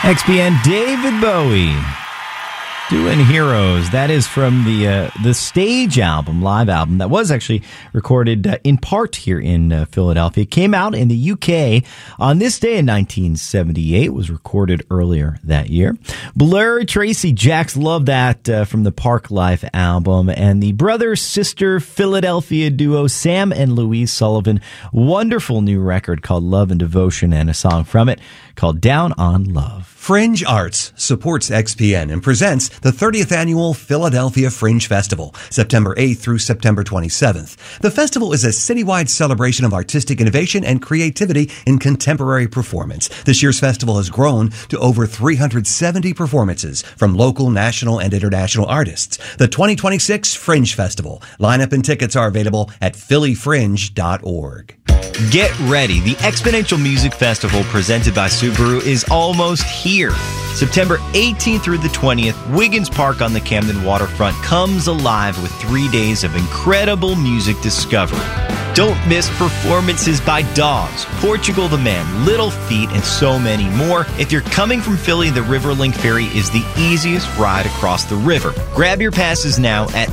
XPN, David Bowie doing Heroes. That is from the Stage album, live album, that was actually recorded in part here in Philadelphia. It came out in the UK on this day in 1978. It was recorded earlier that year. Blur, Tracy Jacks, love that from the Park Life album. And the brother-sister Philadelphia duo Sam and Louise Sullivan, wonderful new record called Love and Devotion, and a song from it called Down on Love. Fringe Arts supports XPN and presents the 30th Annual Philadelphia Fringe Festival, September 8th through September 27th. The festival is a citywide celebration of artistic innovation and creativity in contemporary performance. This year's festival has grown to over 370 performances from local, national, and international artists. The 2026 Fringe Festival. Lineup and tickets are available at phillyfringe.org. Get ready. The Exponential Music Festival presented by Subaru is almost here. September 18th through the 20th, Wiggins Park on the Camden waterfront comes alive with 3 days of incredible music discovery. Don't miss performances by Dogs, Portugal the Man, Little Feat, and so many more. If you're coming from Philly, the Riverlink Ferry is the easiest ride across the river. Grab your passes now at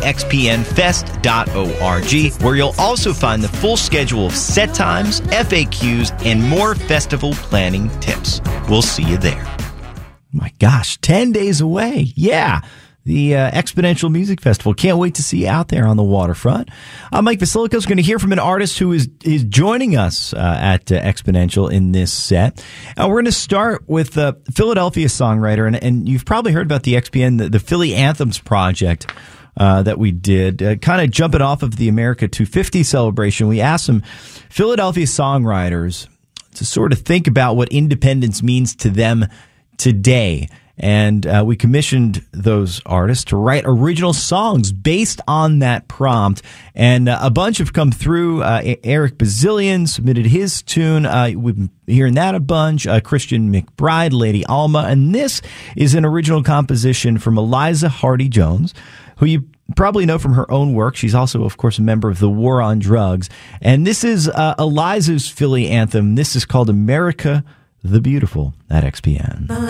xpnfest.org, where you'll also find the full schedule of set times, FAQs, and more festival planning tips. We'll see you there. My gosh, 10 days away. Yeah. The Exponential Music Festival. Can't wait to see you out there on the waterfront. I'm Mike Vasilico. Is going to hear from an artist who is joining us at Exponential in this set. We're going to start with a Philadelphia songwriter, and you've probably heard about the XPN, the Philly Anthems project that we did, kind of jumping off of the America 250 celebration. We asked some Philadelphia songwriters to sort of think about what independence means to them today. And we commissioned those artists to write original songs based on that prompt. And a bunch have come through. Eric Bazillion submitted his tune. We've been hearing that a bunch. Christian McBride, Lady Alma. And this is an original composition from Eliza Hardy-Jones, who you probably know from her own work. She's also, of course, a member of the War on Drugs. And this is Eliza's Philly anthem. This is called America the Beautiful at XPN.